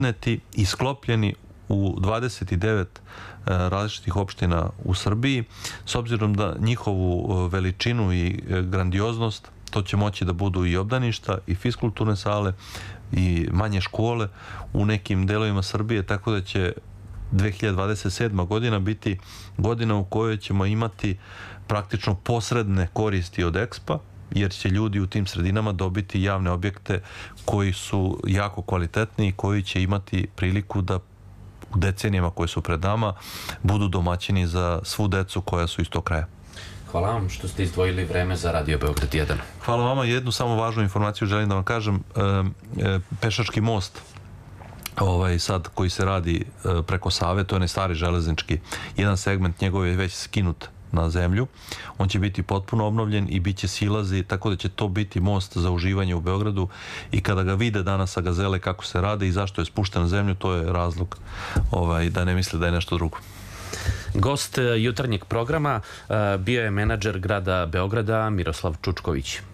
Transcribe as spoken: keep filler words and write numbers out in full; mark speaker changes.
Speaker 1: i sklopljeni u dvadeset devet različitih opština u Srbiji. S obzirom da njihovu veličinu i grandioznost, to će moći da budu i obdaništa, i fiskulturne sale, i manje škole u nekim delovima Srbije, tako da će dve hiljade dvadeset sedma godina biti godina u kojoj ćemo imati praktično posredne koristi od Expa, jer će ljudi u tim sredinama dobiti javne objekte koji su jako kvalitetni i koji će imati priliku da u decenijama koje su pred nama budu domaćini za svu decu koja su iz tog kraja.
Speaker 2: Hvala vam što ste izdvojili vreme za Radio Beograd jedan.
Speaker 1: Hvala vama. Jednu samo važnu informaciju želim da vam kažem. Pešački most ovaj sad koji se radi preko Save, to je onaj stari železnički, jedan segment njegov je već skinut na zemlju. On će biti potpuno obnovljen i bit će silazi, tako da će to biti most za uživanje u Beogradu i kada ga vide danas sa Gazele kako se rade i zašto je spušten na zemlju, to je razlog ovaj, da ne misle da je nešto drugo.
Speaker 2: Gost jutarnjeg programa bio je menadžer grada Beograda Miroslav Čučković.